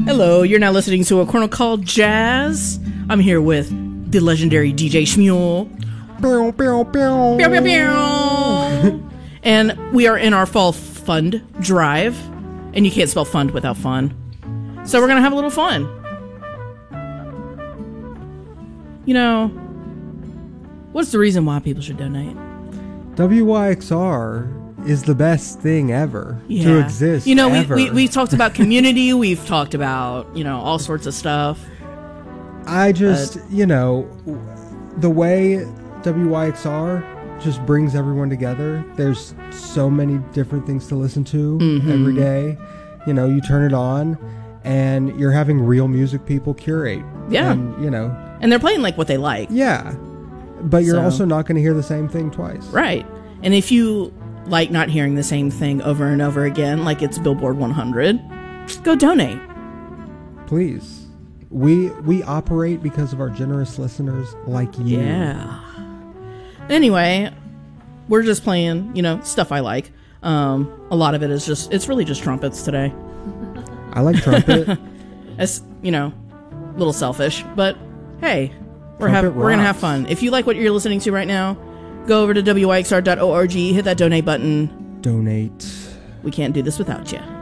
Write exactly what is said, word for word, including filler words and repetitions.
Hello, you're now listening to A Corner Called Jazz. I'm here with the legendary D J Shmuel. Pew, pew, pew. Pew, pew, pew. And we are in our fall fund drive. And you can't spell fund without fun. So we're going to have a little fun. You know, what's the reason why people should donate? W Y X R is the best thing ever Yeah. to exist. You know, we, ever. we, we talked about community. We've talked about, you know, all sorts of stuff. I just, Uh, you know, the way W Y X R just brings everyone together. There's so many different things to listen to Mm-hmm. every day. You know, you turn it on and you're having real music people curate. Yeah. And, you know. And they're playing like what they like. Yeah. But you're So- also not going to hear the same thing twice. Right. And if you like not hearing the same thing over and over again, like it's Billboard one hundred, go donate. Please. We we operate because of our generous listeners like you. Yeah. Anyway, we're just playing, you know, stuff I like. Um, a lot of it is just, it's really just trumpets today. I like trumpet. It's, you know, a little selfish, but hey, we're, Trumpet have, we're going to have rocks. fun. If you like what you're listening to right now, go over to W Y X R dot org, hit that donate button. Donate. We can't do this without you.